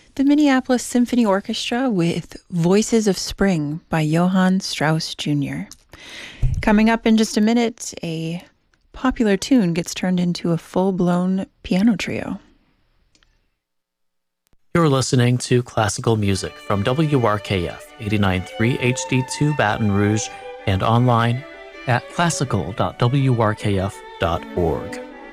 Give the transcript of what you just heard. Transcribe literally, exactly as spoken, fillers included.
the Minneapolis Symphony Orchestra with Voices of Spring by Johann Strauss Junior Coming up in just a minute, a popular tune gets turned into a full-blown piano trio. You're listening to classical music from W R K F eighty-nine point three H D two Baton Rouge and online at classical dot w r k f dot org.